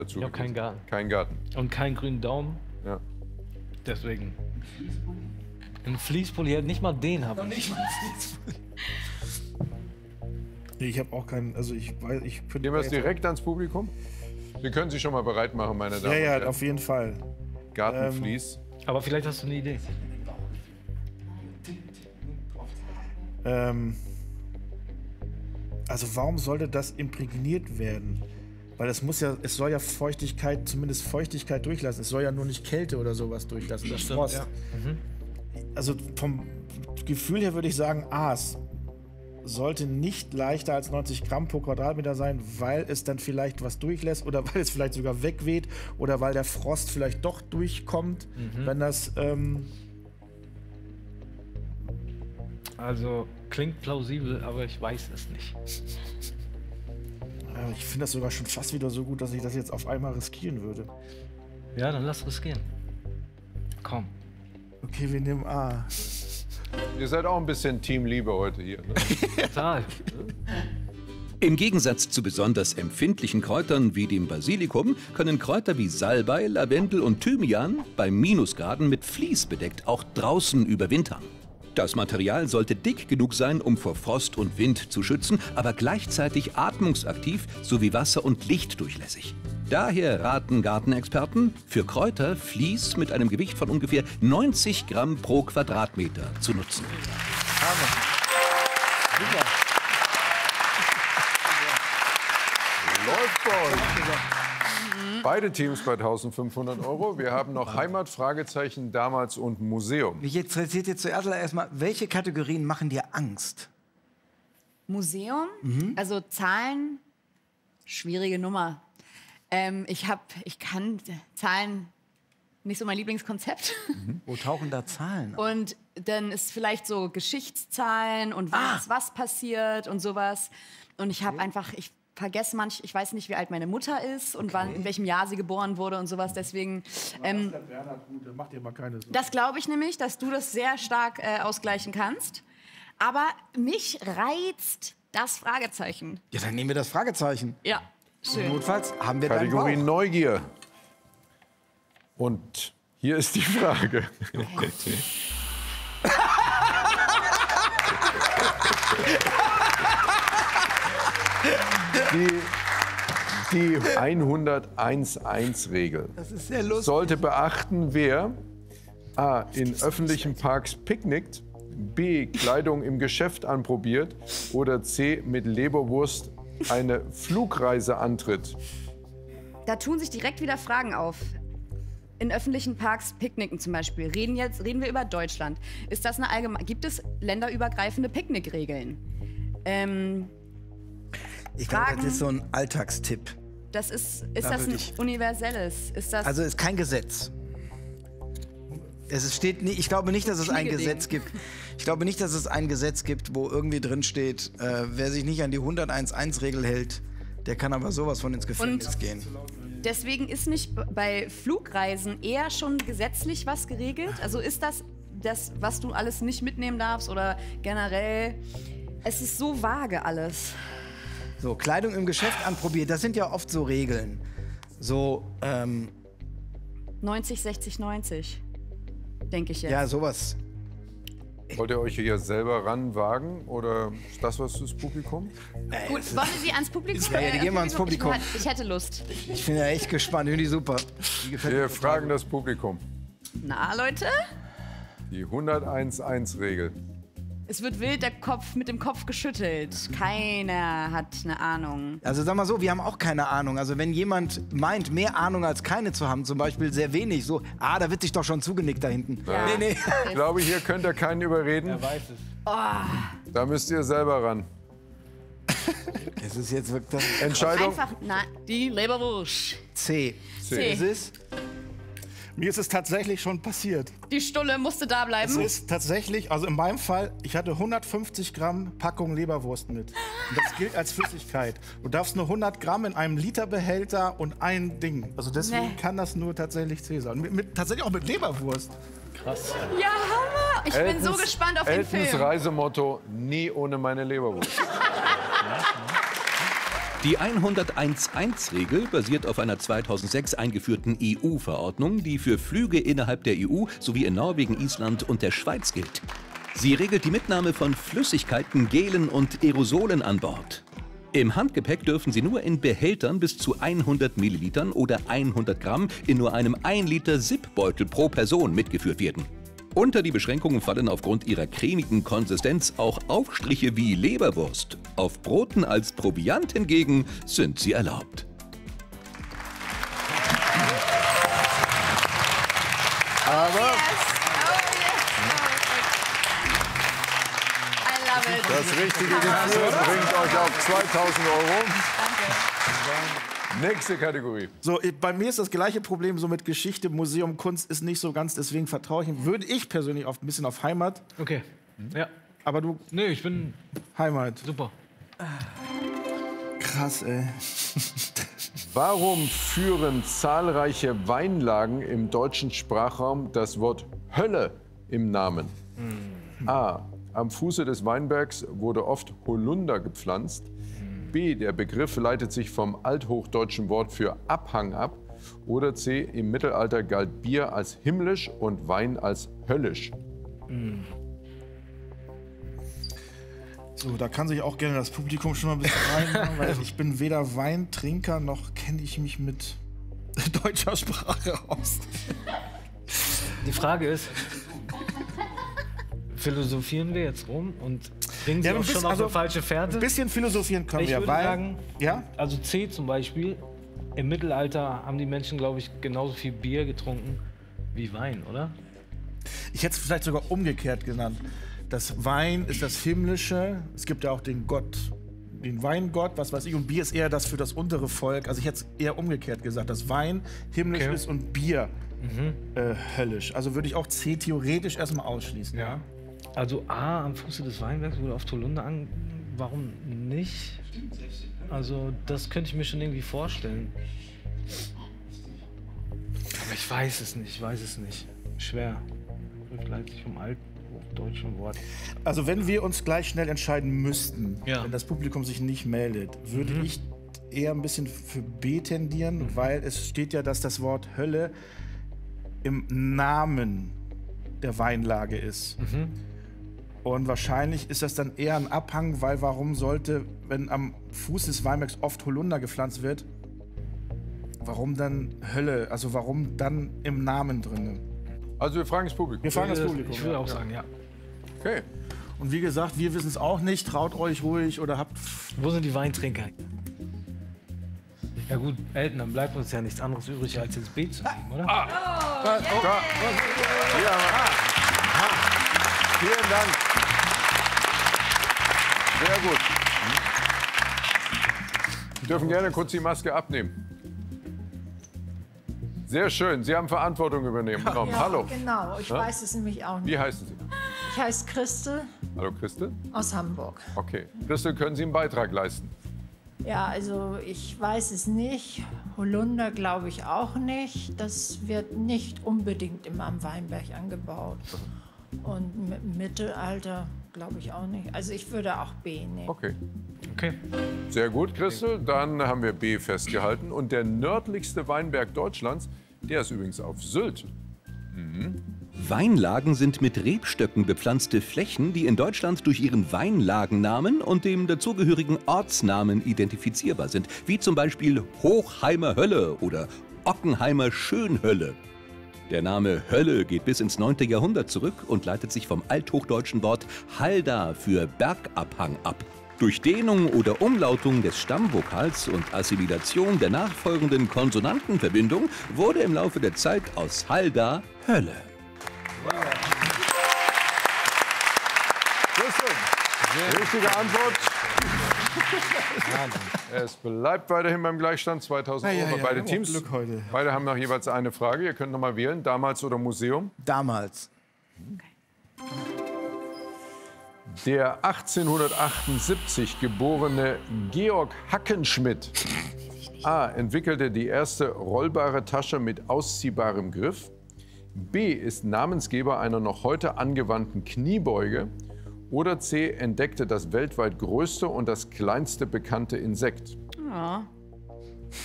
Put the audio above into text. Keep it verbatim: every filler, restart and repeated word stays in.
dazu. Ich habe keinen Garten. Kein Garten. Und keinen grünen Daumen. Ja. Deswegen. Ein Fließpulli, nicht mal den habe ich. Nicht mal Fließpulli. Nee, ich habe auch keinen, also ich weiß, ich könnte... Gehen wir es direkt ans Publikum? Wir können Sie schon mal bereit machen, meine Damen Ja, und ja, Herren. auf jeden Fall. Gartenvlies. Aber vielleicht hast du eine Idee. Ähm, also warum sollte das imprägniert werden? Weil es muss ja, es soll ja Feuchtigkeit, zumindest Feuchtigkeit durchlassen. Es soll ja nur nicht Kälte oder sowas durchlassen, das Frost. Ja. Mhm. Also vom Gefühl her würde ich sagen, Aas sollte nicht leichter als neunzig Gramm pro Quadratmeter sein, weil es dann vielleicht was durchlässt oder weil es vielleicht sogar wegweht oder weil der Frost vielleicht doch durchkommt, Mhm. wenn das... Ähm, Also klingt plausibel, aber ich weiß es nicht. Ja, ich finde das sogar schon fast wieder so gut, dass ich das jetzt auf einmal riskieren würde. Ja, dann lass riskieren. Komm. Okay, wir nehmen A. Ihr seid auch ein bisschen Teamliebe heute hier. Ne? Total. Im Gegensatz zu besonders empfindlichen Kräutern wie dem Basilikum können Kräuter wie Salbei, Lavendel und Thymian bei Minusgraden mit Vlies bedeckt auch draußen überwintern. Das Material sollte dick genug sein, um vor Frost und Wind zu schützen, aber gleichzeitig atmungsaktiv sowie wasser- und lichtdurchlässig. Daher raten Gartenexperten, für Kräuter Vlies mit einem Gewicht von ungefähr neunzig Gramm pro Quadratmeter zu nutzen. Super. Läuft bei euch. Beide Teams bei eintausendfünfhundert Euro. Wir haben noch Heimat, Fragezeichen, damals und Museum. Mich interessiert jetzt zuerst erstmal, welche Kategorien machen dir Angst? Museum, also Zahlen, schwierige Nummer. Ähm, ich hab, ich kann Zahlen nicht so mein Lieblingskonzept. Wo tauchen da Zahlen auf? Und dann ist vielleicht so Geschichtszahlen und Ah. was, was passiert und sowas. Und ich habe einfach, ich vergesse manch, ich weiß nicht, wie alt meine Mutter ist und wann, in welchem Jahr sie geboren wurde und sowas. Deswegen, ähm, Mach dir mal keine Sorgen. das glaube ich nämlich, dass du das sehr stark äh, ausgleichen kannst. Aber mich reizt das Fragezeichen. Ja, dann nehmen wir das Fragezeichen. Ja, schön. Notfalls haben wir deinen Kategorie Bauch. Neugier. Und hier ist die Frage. Die, die hunderteins-Regel Das ist sehr lustig. sollte beachten, wer A. in öffentlichen Parks picknickt, B. Kleidung im Geschäft anprobiert oder C. mit Leberwurst eine Flugreise antritt. Da tun sich direkt wieder Fragen auf. In öffentlichen Parks picknicken zum Beispiel. Reden, jetzt, reden wir über Deutschland. Ist das eine allgemeine, gibt es länderübergreifende Picknickregeln? Ähm, Ich glaube, Fragen- das ist so ein Alltagstipp. das ist ist Da das ein würde ich- universelles? Ist das Also es ist kein Gesetz. Es ist- steht, nie- ich glaube nicht, dass es ein Schmiegeding. Gesetz gibt. Ich glaube nicht, dass es ein Gesetz gibt, wo irgendwie drin steht, äh, wer sich nicht an die hunderteins-Regel hält, der kann aber sowas von ins Gefängnis Und- gehen. deswegen ist nicht b- bei Flugreisen eher schon gesetzlich was geregelt? Also ist das das, was du alles nicht mitnehmen darfst oder generell? Es ist so vage alles. So, Kleidung im Geschäft anprobiert, das sind ja oft so Regeln. So, ähm, neunzig, sechzig, neunzig. Denke ich jetzt. ja, sowas. Wollt ihr euch hier selber ranwagen oder ist das was fürs Publikum? Gut, wollen wir sie ans Publikum? Ja, ja, die äh, gehen wir ans Publikum. Ich, ich hätte Lust. Ich bin ja echt gespannt, finde die super. Die gefällt mir Wir total fragen gut. das Publikum. Na, Leute? Die hunderteins-Regel. Es wird wild der Kopf mit dem Kopf geschüttelt. Keiner hat eine Ahnung. Also sag mal so, wir haben auch keine Ahnung. Also wenn jemand meint, mehr Ahnung als keine zu haben, zum Beispiel sehr wenig, so, ah, da wird sich doch schon zugenickt da hinten. Ja. Nee, nee. Ich glaube, hier könnt ihr keinen überreden. Er weiß es. Da müsst ihr selber ran. Es ist jetzt wirklich Entscheidung. Einfach, na, die Leberwurst. C. C. Es ist Mir ist es tatsächlich schon passiert. Die Stulle musste da Es bleiben. ist tatsächlich, also in meinem Fall, ich hatte hundertfünfzig Gramm Packung Leberwurst mit. Und das gilt als Flüssigkeit. Du darfst nur hundert Gramm in einem Literbehälter und ein Ding. Also deswegen Nee. kann das nur tatsächlich C sein. Mit, mit, tatsächlich auch mit Leberwurst. Krass. Ja, Hammer. Ich bin so gespannt auf den Eltons Film. Reisemotto, nie ohne meine Leberwurst. Die hunderteins-eins-Regel basiert auf einer zweitausendsechs eingeführten E U-Verordnung, die für Flüge innerhalb der E U sowie in Norwegen, Island und der Schweiz gilt. Sie regelt die Mitnahme von Flüssigkeiten, Gelen und Aerosolen an Bord. Im Handgepäck dürfen sie nur in Behältern bis zu hundert Millilitern oder hundert Gramm in nur einem ein Liter Zip-Beutel pro Person mitgeführt werden. Unter die Beschränkungen fallen aufgrund ihrer cremigen Konsistenz auch Aufstriche wie Leberwurst. Auf Broten als Proviant hingegen sind sie erlaubt. Aber I love it. das richtige Gefühl bringt euch auf zweitausend Euro. Nächste Kategorie. So, ich- bei mir ist das gleiche Problem so mit Geschichte, Museum, Kunst ist nicht so ganz, deswegen vertraue ich ihm. Würde ich persönlich auf, ein bisschen auf Heimat, Okay. Ja. aber du, Nee, ich bin Heimat. super. Krass, ey. Warum führen zahlreiche Weinlagen im deutschen Sprachraum das Wort Hölle im Namen? A. Am Fuße des Weinbergs wurde oft Holunder gepflanzt. B. Der Begriff leitet sich vom althochdeutschen Wort für Abhang ab. Oder C. Im Mittelalter galt Bier als himmlisch und Wein als höllisch. So, da kann sich auch gerne das Publikum schon mal ein bisschen reinmachen, weil ich bin weder Weintrinker noch kenne ich mich mit deutscher Sprache aus. Die Frage ist, philosophieren wir jetzt rum und bringen sie Ja, auch ein bisschen- schon auf also, eine falsche Fährte? Ein bisschen philosophieren können Ich wir, würde weil... sagen, ja? also C zum Beispiel, im Mittelalter haben die Menschen, glaube ich, genauso viel Bier getrunken wie Wein, oder? Ich hätte es vielleicht sogar umgekehrt genannt. Das Wein ist das Himmlische. Es gibt ja auch den Gott, den Weingott, was weiß ich. Und Bier ist eher das für das untere Volk. Also ich hätte es eher umgekehrt gesagt, dass Wein himmlisch Okay. ist und Bier äh, höllisch. Also würde ich auch C theoretisch erstmal ausschließen. Ja. Also A, am Fuße des Weinbergs wurde auf Holunder an. Warum nicht? Also das könnte ich mir schon irgendwie vorstellen. Aber ich weiß es nicht, ich weiß es nicht. Schwer. Leitet sich vom althochdeutschen Wort. Also wenn wir uns gleich schnell entscheiden müssten, Ja. wenn das Publikum sich nicht meldet, würde ich eher ein bisschen für B tendieren, weil es steht ja, dass das Wort Hölle im Namen der Weinlage ist. Und wahrscheinlich ist das dann eher ein Abhang, weil warum sollte, wenn am Fuß des Weinbergs oft Holunder gepflanzt wird, warum dann Hölle? Also warum dann im Namen drin? Also wir fragen das Publikum. Wir fragen das Publikum. Ich würde auch sagen, ja. Okay. Und wie gesagt, wir wissen es auch nicht. Traut euch ruhig oder habt... Wo sind die Weintrinker? Ja gut, Elton, dann bleibt uns ja nichts anderes übrig, als ins B zu gehen, oder? Da. Ja. Vielen Dank. Sehr gut. Sie dürfen gerne kurz die Maske abnehmen. Sehr schön. Sie haben Verantwortung übernehmen. genommen. Ja, Hallo. Genau, ich Ja? weiß es nämlich auch nicht. Wie heißen Sie? Ich heiße Christel Hallo Christel. aus Hamburg. Okay. Christel, können Sie einen Beitrag leisten? Ja, also ich weiß es nicht. Holunder glaube ich auch nicht. Das wird nicht unbedingt immer am Weinberg angebaut. Und im Mittelalter glaube ich auch nicht. Also ich würde auch B nehmen. Okay. Okay. Sehr gut, Christel. Dann haben wir B festgehalten. Und der nördlichste Weinberg Deutschlands, der ist übrigens auf Sylt. Weinlagen sind mit Rebstöcken bepflanzte Flächen, die in Deutschland durch ihren Weinlagennamen und dem dazugehörigen Ortsnamen identifizierbar sind, wie zum Beispiel Hochheimer Hölle oder Ockenheimer Schönhölle. Der Name Hölle geht bis ins neunte Jahrhundert zurück und leitet sich vom althochdeutschen Wort Halda für Bergabhang ab. Durch Dehnung oder Umlautung des Stammvokals und Assimilation der nachfolgenden Konsonantenverbindung wurde im Laufe der Zeit aus Halda Hölle. Christel, richtige Antwort. Es bleibt weiterhin beim Gleichstand, zweitausend Ja, ja, Euro. ja, Beide wir haben Teams. Glück heute. Beide haben noch jeweils eine Frage. Ihr könnt noch mal wählen, damals oder Museum. Damals. Der achtzehnhundertachtundsiebzig geborene Georg Hackenschmidt A. entwickelte die erste rollbare Tasche mit ausziehbarem Griff. B. ist Namensgeber einer noch heute angewandten Kniebeuge. Oder C. entdeckte das weltweit größte und das kleinste bekannte Insekt. Ja.